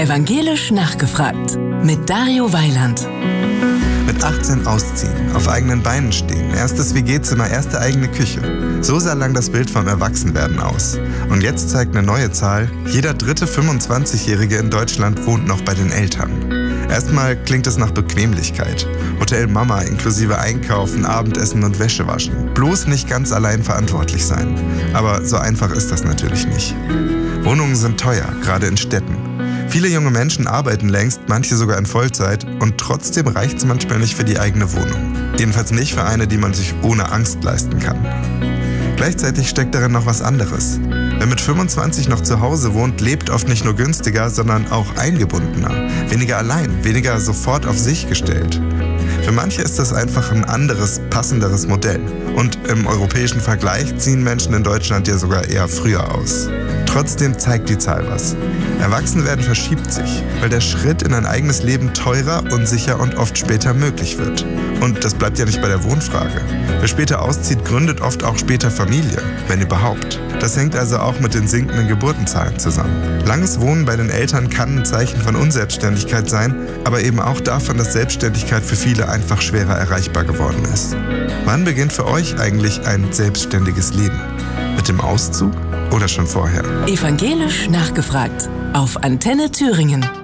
Evangelisch nachgefragt mit Dario Weiland. Mit 18 ausziehen, auf eigenen Beinen stehen, erstes WG-Zimmer, erste eigene Küche. So sah lang das Bild vom Erwachsenwerden aus. Und jetzt zeigt eine neue Zahl, jeder dritte 25-Jährige in Deutschland wohnt noch bei den Eltern. Erstmal klingt es nach Bequemlichkeit. Hotel Mama inklusive Einkaufen, Abendessen und Wäsche waschen. Bloß nicht ganz allein verantwortlich sein. Aber so einfach ist das natürlich nicht. Wohnungen sind teuer, gerade in Städten. Viele junge Menschen arbeiten längst, manche sogar in Vollzeit, und trotzdem reicht es manchmal nicht für die eigene Wohnung. Jedenfalls nicht für eine, die man sich ohne Angst leisten kann. Gleichzeitig steckt darin noch was anderes. Wer mit 25 noch zu Hause wohnt, lebt oft nicht nur günstiger, sondern auch eingebundener. Weniger allein, weniger sofort auf sich gestellt. Für manche ist das einfach ein anderes, passenderes Modell. Und im europäischen Vergleich ziehen Menschen in Deutschland ja sogar eher früher aus. Trotzdem zeigt die Zahl was. Erwachsenwerden verschiebt sich, weil der Schritt in ein eigenes Leben teurer, unsicher und oft später möglich wird. Und das bleibt ja nicht bei der Wohnfrage. Wer später auszieht, gründet oft auch später Familie, wenn überhaupt. Das hängt also auch mit den sinkenden Geburtenzahlen zusammen. Langes Wohnen bei den Eltern kann ein Zeichen von Unselbstständigkeit sein, aber eben auch davon, dass Selbstständigkeit für viele einfach schwerer erreichbar geworden ist. Wann beginnt für euch eigentlich ein selbstständiges Leben? Mit dem Auszug oder schon vorher? Evangelisch nachgefragt auf Antenne Thüringen.